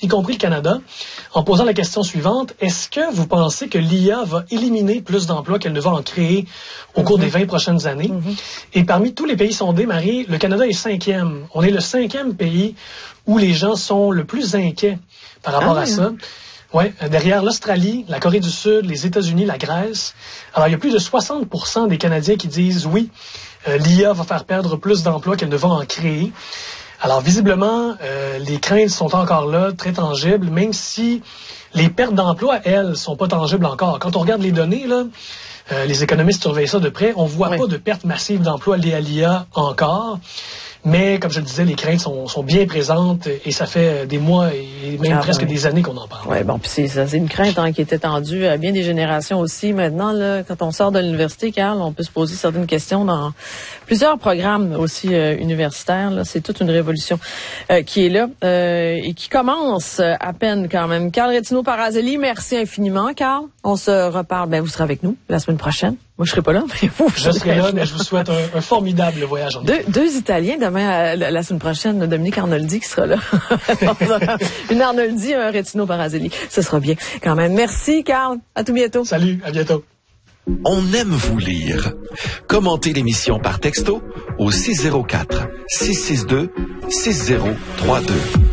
y compris le Canada, en posant la question suivante. Est-ce que vous pensez que l'IA va éliminer plus d'emplois qu'elle ne va en créer au cours des 20 prochaines années? Et parmi tous les pays sondés, Marie, le Canada est 5e. On est le 5e pays où les gens sont le plus inquiets par rapport à ça. Ouais, derrière l'Australie, la Corée du Sud, les États-Unis, la Grèce. Alors, il y a plus de 60% des Canadiens qui disent oui, l'IA va faire perdre plus d'emplois qu'elle ne va en créer. Alors, visiblement, les craintes sont encore là, très tangibles, même si les pertes d'emplois, elles, sont pas tangibles encore. Quand on regarde les données, là, les économistes surveillent ça de près, on voit pas de pertes massives d'emplois liées à l'IA encore. Mais, comme je le disais, les craintes sont bien présentes et ça fait des mois et même presque des années qu'on en parle. Oui, bon, puis c'est une crainte qui est étendue à bien des générations aussi. Maintenant, là, quand on sort de l'université, Carl, on peut se poser certaines questions dans plusieurs programmes aussi universitaires. Là, c'est toute une révolution qui est là et qui commence à peine quand même. Carl Rétino-Parazelli, merci infiniment, Carl. On se reparle. Ben, vous serez avec nous la semaine prochaine. Moi, je serai pas là, mais vous. Je serai là, mais je vous souhaite un formidable voyage. Deux Italiens demain, la semaine prochaine, Dominique Arnoldi qui sera là. Une Arnoldi, un Rétino-Parazelli. Ce sera bien quand même. Merci, Carl. À tout bientôt. Salut, à bientôt. On aime vous lire. Commentez l'émission par texto au 604 662 6032.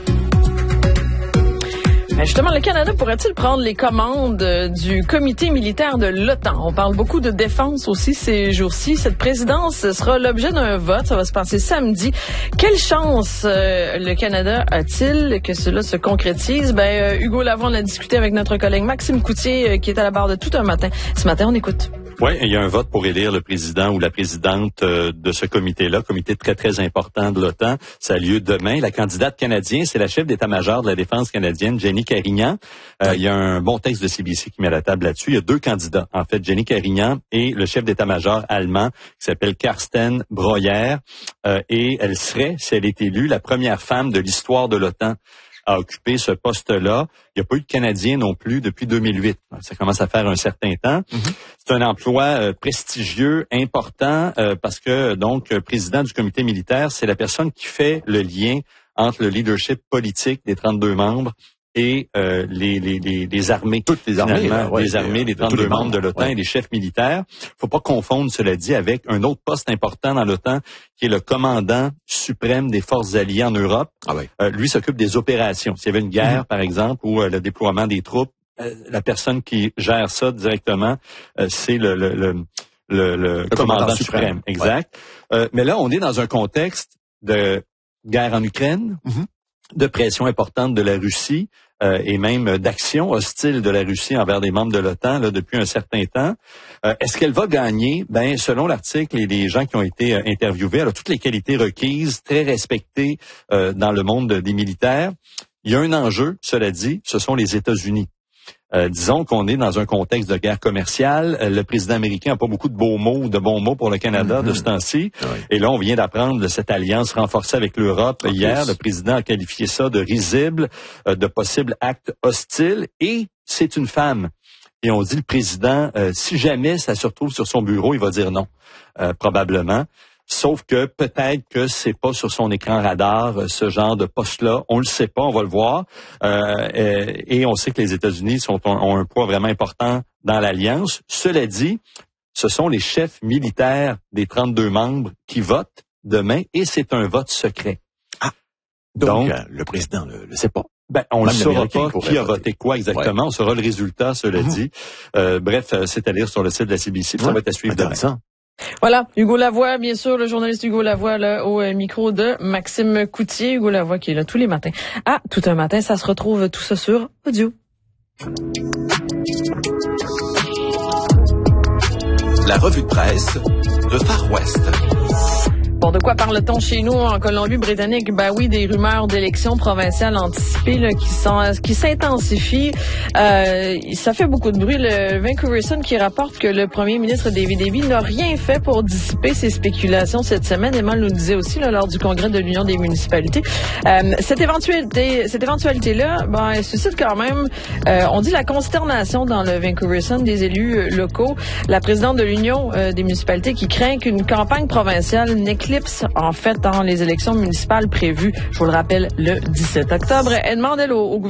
Justement, le Canada pourrait-il prendre les commandes du comité militaire de l'OTAN? On parle beaucoup de défense aussi ces jours-ci. Cette présidence sera l'objet d'un vote. Ça va se passer samedi. Quelle chance le Canada a-t-il que cela se concrétise? Hugo Lavoie en a discuté avec notre collègue Maxime Coutier qui est à la barre de Tout un matin. Ce matin, on écoute. Oui, il y a un vote pour élire le président ou la présidente de ce comité-là, comité très, très important de l'OTAN. Ça a lieu demain. La candidate canadienne, c'est la chef d'état-major de la défense canadienne, Jenny Carignan. Il y a un bon texte de CBC qui met à la table là-dessus. Il y a deux candidats, en fait, Jenny Carignan et le chef d'état-major allemand qui s'appelle Carsten Breuer. Et elle serait, si elle est élue, la première femme de l'histoire de l'OTAN à occuper ce poste-là. Il n'y a pas eu de Canadien non plus depuis 2008. Ça commence à faire un certain temps. C'est un emploi prestigieux, important, parce que, donc, président du comité militaire, c'est la personne qui fait le lien entre le leadership politique des 32 membres et les armées. Toutes les armées. Les armées, les 32 membres de l'OTAN et les chefs militaires. Faut pas confondre, cela dit, avec un autre poste important dans l'OTAN, qui est le commandant suprême des forces alliées en Europe. Lui s'occupe des opérations. S'il y avait une guerre, par exemple, ou le déploiement des troupes, la personne qui gère ça directement, c'est le commandant suprême. Exact. Mais là, on est dans un contexte de guerre en Ukraine, de pression importante de la Russie et même d'action hostile de la Russie envers des membres de l'OTAN là, depuis un certain temps. Est-ce qu'elle va gagner? Ben, selon l'article et les gens qui ont été interviewés, elle a toutes les qualités requises, très respectées dans le monde des militaires. Il y a un enjeu, cela dit, ce sont les États-Unis. Disons qu'on est dans un contexte de guerre commerciale. Le président américain n'a pas beaucoup de beaux mots ou de bons mots pour le Canada de ce temps-ci. Et là, on vient d'apprendre de cette alliance renforcée avec l'Europe hier. Le président a qualifié ça de risible, de possible acte hostile. Et c'est une femme. Et on dit le président, si jamais ça se retrouve sur son bureau, il va dire non, probablement. Sauf que peut-être que c'est pas sur son écran radar ce genre de poste-là. On le sait pas, on va le voir. Et on sait que les États-Unis ont un poids vraiment important dans l'Alliance. Cela dit, ce sont les chefs militaires des 32 membres qui votent demain et c'est un vote secret. Donc le président ne le sait pas. Ben, on ne saura pas qui a voté quoi exactement. On saura le résultat, cela dit. Bref, c'est à lire sur le site de la CBC. Ça va être à suivre demain. Voilà, Hugo Lavoie, bien sûr, le journaliste Hugo Lavoie là, au micro de Maxime Coutier. Hugo Lavoie qui est là tous les matins. Tout un matin, ça se retrouve tout ça sur audio. La revue de presse de Far West. Bon, de quoi parle-t-on chez nous en Colombie-Britannique? Ben oui, des rumeurs d'élections provinciales anticipées là, qui s'intensifient. Ça fait beaucoup de bruit. Le Vancouver Sun qui rapporte que le premier ministre David Eby n'a rien fait pour dissiper ces spéculations cette semaine. Emma nous le disait aussi là, lors du congrès de l'Union des municipalités. Cette éventualité-là, elle suscite quand même, on dit la consternation dans le Vancouver Sun des élus locaux. La présidente de l'Union des municipalités qui craint qu'une campagne provinciale n'éclipse en fait dans les élections municipales prévues, je vous le rappelle, le 17 octobre. Elle demande, elle, au gouvernement